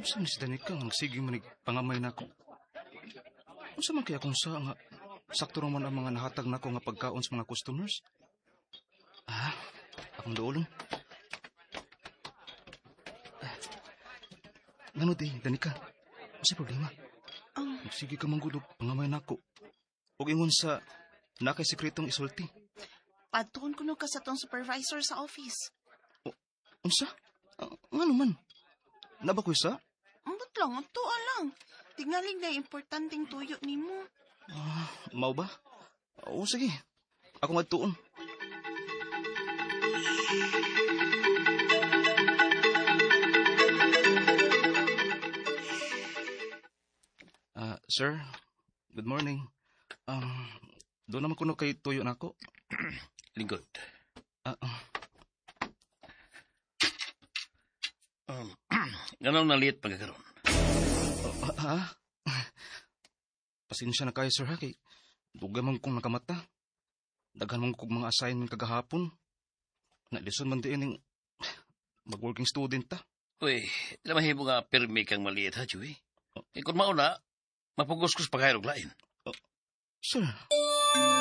Unsa man si Danica nga sige manig pangamay nako? Unsa man kaya kung sa nga sakto man ang mga nahatag nako nga pagkaon sa mga customers? Akong doolon. Ngano di, Danica? Unsa problema? Sige ka manggulog pangamay nako. Ug ingon sa nakay sikretong isulti. Padtuon kuno ka sa tong supervisor sa office. Unsa? Ngano man? Nabakoy sa? Ambot lang, tuwa lang. Tingaling na importanteng tuyo nimo. Mao ba? O sige. Ako magtuon. Sir, good morning. Doon naman kuno kay tuyo nako. Lingkod. Ganun na liit pagkakaroon. Pasensya na kayo, sir, ha? Kay dugay man kong nakamata. Daghan man kong mga assignment kagahapon. Nalison man din yung mag-working student ta. Uy, mahimo nga pirmi kang maliit ha, Joey. Kung mauna, mapugos-kus pa kayo lain. Sir.